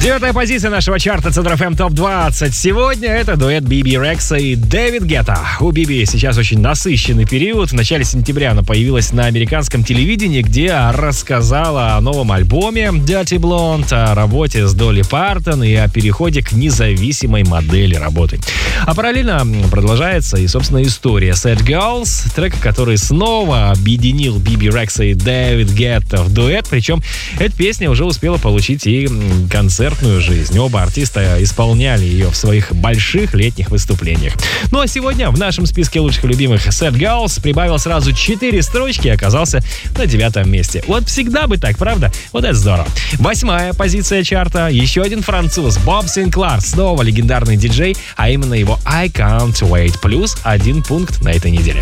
9-я позиция нашего чарта Центр FM ТОП 20. Сегодня это дуэт Биби Рекса и Дэвид Гетта. У Биби сейчас очень насыщенный период. В начале сентября она появилась на американском телевидении, где рассказала о новом альбоме Dirty Blonde, о работе с Долли Партон и о переходе к независимой модели работы. А параллельно продолжается и, собственно, история Sad Girls, трек, который снова объединил Биби Рекса и Дэвид Гетта в дуэт. Причем эта песня уже успела получить и концертную жизнь. Оба артиста исполняли ее в своих больших летних выступлениях. Ну а сегодня в нашем списке лучших любимых Sad Girls прибавил сразу 4 строчки и оказался на 9-м месте. Вот всегда бы так, правда? Вот это здорово. 8-я позиция чарта. Еще один француз Боб Синклар. Снова легендарный диджей, а именно его I Can't Wait. Плюс 1 пункт на этой неделе.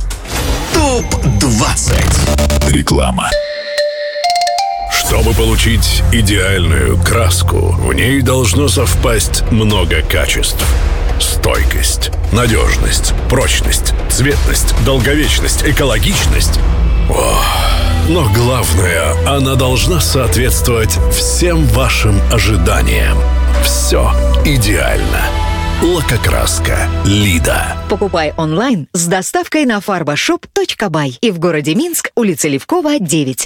ТОП-20. Реклама. Чтобы получить идеальную краску, в ней должно совпасть много качеств. Стойкость, надежность, прочность, цветность, долговечность, экологичность. Но главное, она должна соответствовать всем вашим ожиданиям. Все идеально. Лакокраска Лида. Покупай онлайн с доставкой на farbashop.by и в городе Минск, улица Левкова, 9.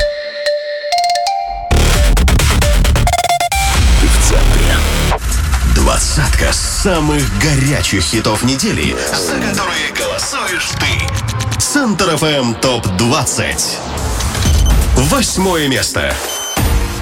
Ты в центре. 20 самых горячих хитов недели, за которые голосуешь ты. Центр FM ТОП-20. 8 место.